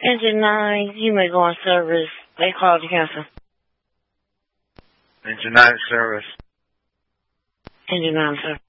Engine 9, you may go on service. They called to cancel. Engine 9 service. Engine 9 service.